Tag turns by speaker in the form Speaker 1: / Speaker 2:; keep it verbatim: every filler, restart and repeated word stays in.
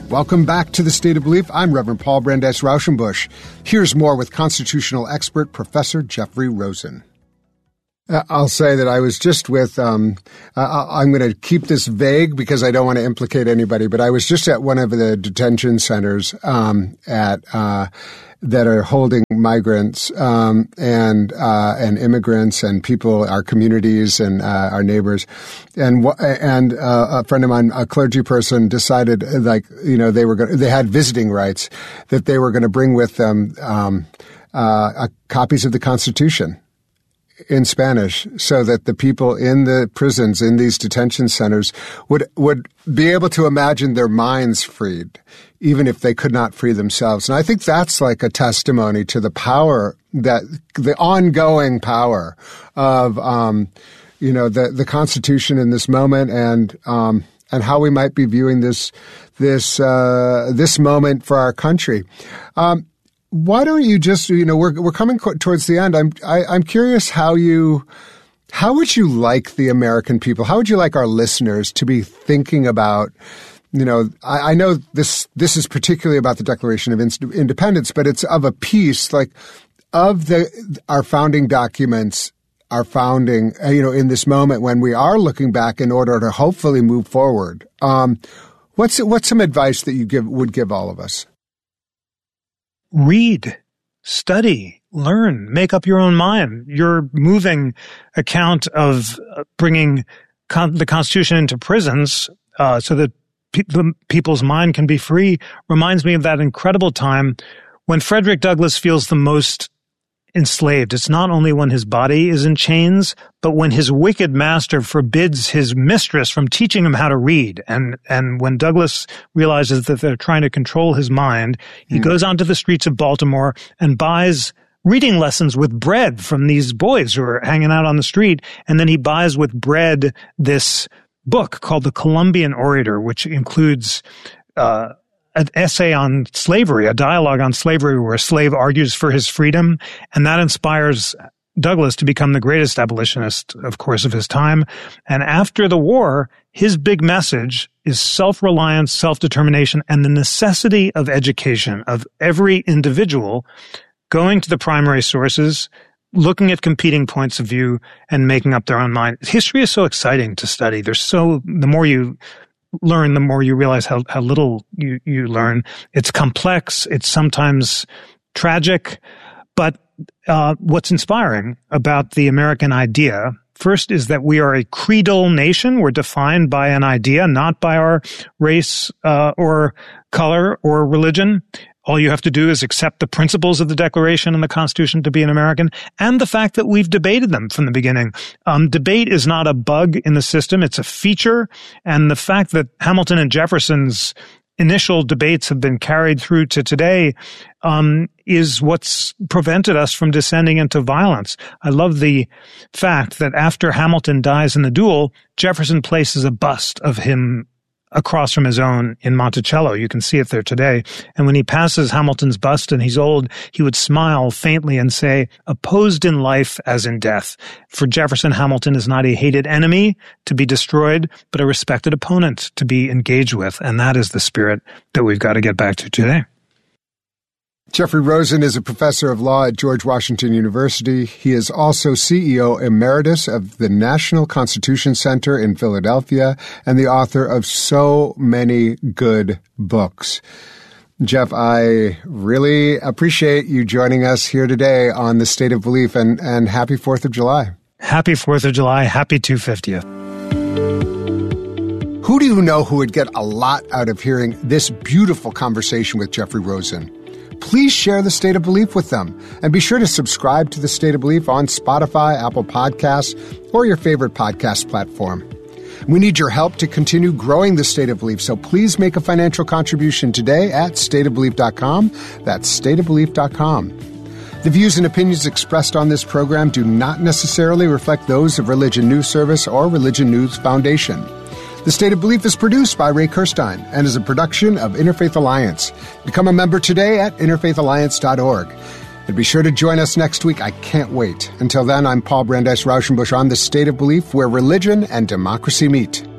Speaker 1: Welcome back to The State of Belief. I'm Reverend Paul Brandeis Rauschenbusch. Here's more with constitutional expert Professor Jeffrey Rosen. I'll say that I was just with, um, uh, I'm going to keep this vague because I don't want to implicate anybody, but I was just at one of the detention centers um, at uh, that are holding migrants um, and uh, and immigrants and people, our communities and uh, our neighbors. And and uh, a friend of mine, a clergy person, decided like you know they were going they had visiting rights, that they were going to bring with them um, uh, uh, copies of the Constitution in Spanish, so that the people in the prisons, in these detention centers, would would be able to imagine their minds freed, even if they could not free themselves. And I think that's like a testimony to the power, that the ongoing power of, um, you know, the the Constitution in this moment, and um, and how we might be viewing this this uh, this moment for our country. Um, Why don't you just, you know, we're we're coming towards the end. I'm I, I'm curious how you, how would you like the American people, how would you like our listeners to be thinking about, you know, I, I know this this is particularly about the Declaration of Independence, but it's of a piece like of the our founding documents, our founding, you know, in this moment when we are looking back in order to hopefully move forward. Um, what's what's some advice that you give would give all of us?
Speaker 2: Read, study, learn, make up your own mind. Your moving account of bringing con- the Constitution into prisons uh, so that pe- the people's mind can be free reminds me of that incredible time when Frederick Douglass feels the most enslaved. It's not only when his body is in chains, but when his wicked master forbids his mistress from teaching him how to read. And and when Douglass realizes that they're trying to control his mind, he mm. goes onto the streets of Baltimore and buys reading lessons with bread from these boys who are hanging out on the street. And then he buys with bread this book called The Columbian Orator, which includes uh an essay on slavery, a dialogue on slavery where a slave argues for his freedom. And that inspires Douglass to become the greatest abolitionist, of course, of his time. And after the war, his big message is self-reliance, self-determination, and the necessity of education, of every individual going to the primary sources, looking at competing points of view, and making up their own mind. History is so exciting to study. There's so, the more you learn, the more you realize how, how little you, you learn. It's complex. It's sometimes tragic. But uh, what's inspiring about the American idea, first, is that we are a creedal nation. We're defined by an idea, not by our race uh, or color or religion. All you have to do is accept the principles of the Declaration and the Constitution to be an American, and the fact that we've debated them from the beginning. Um, debate is not a bug in the system. It's a feature. And the fact that Hamilton and Jefferson's initial debates have been carried through to today um, is what's prevented us from descending into violence. I love the fact that after Hamilton dies in the duel, Jefferson places a bust of him across from his own in Monticello. You can see it there today. And when he passes Hamilton's bust and he's old, he would smile faintly and say, opposed in life as in death. For Jefferson, Hamilton is not a hated enemy to be destroyed, but a respected opponent to be engaged with. And that is the spirit that we've got to get back to today.
Speaker 1: Jeffrey Rosen is a professor of law at George Washington University. He is also C E O emeritus of the National Constitution Center in Philadelphia and the author of so many good books. Jeff, I really appreciate you joining us here today on The State of Belief, and, and happy fourth of July.
Speaker 2: Happy fourth of July. Happy two hundred fiftieth.
Speaker 1: Who do you know who would get a lot out of hearing this beautiful conversation with Jeffrey Rosen? Please share The State of Belief with them, and be sure to subscribe to The State of Belief on Spotify, Apple Podcasts, or your favorite podcast platform. We need your help to continue growing The State of Belief, so please make a financial contribution today at state of belief dot com. That's state of belief dot com. The views and opinions expressed on this program do not necessarily reflect those of Religion News Service or Religion News Foundation. The State of Belief is produced by Ray Kirstein and is a production of Interfaith Alliance. Become a member today at interfaith alliance dot org. And be sure to join us next week. I can't wait. Until then, I'm Paul Brandeis Rauschenbusch on The State of Belief, where religion and democracy meet.